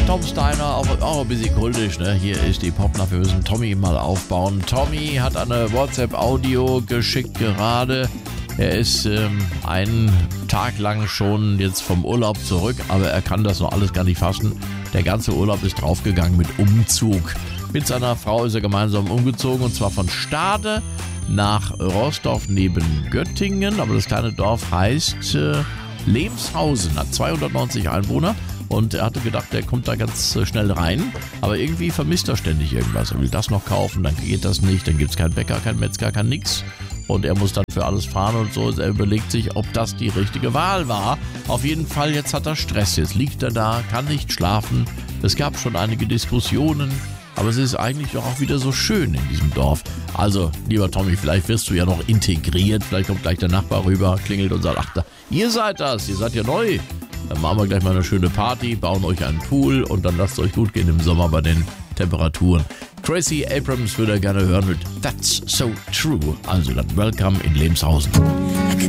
Tom Steiner, auch ein bisschen kultisch, ne? Hier ist die Popnach, wir müssen Tommy mal aufbauen. Tommy hat eine WhatsApp-Audio geschickt gerade. Er ist einen Tag lang schon jetzt vom Urlaub zurück, aber er kann das noch alles gar nicht fassen. Der ganze Urlaub ist draufgegangen mit Umzug. Mit seiner Frau ist er gemeinsam umgezogen, und zwar von Stade nach Roßdorf neben Göttingen. Aber das kleine Dorf heißt Lemshausen, hat 290 Einwohner. Und er hatte gedacht, er kommt da ganz schnell rein. Aber irgendwie vermisst er ständig irgendwas. Er will das noch kaufen, dann geht das nicht. Dann gibt es keinen Bäcker, keinen Metzger, kein nix. Und er muss dann für alles fahren und so. Er überlegt sich, ob das die richtige Wahl war. Auf jeden Fall, jetzt hat er Stress. Jetzt liegt er da, kann nicht schlafen. Es gab schon einige Diskussionen. Aber es ist eigentlich auch wieder so schön in diesem Dorf. Also, lieber Tommy, vielleicht wirst du ja noch integriert. Vielleicht kommt gleich der Nachbar rüber, klingelt und sagt, ach, ihr seid das, ihr seid ja neu. Dann machen wir gleich mal eine schöne Party, bauen euch einen Pool und dann lasst es euch gut gehen im Sommer bei den Temperaturen. Tracy Abrams würde gerne hören mit That's So True. Also dann Welcome in Lemshausen.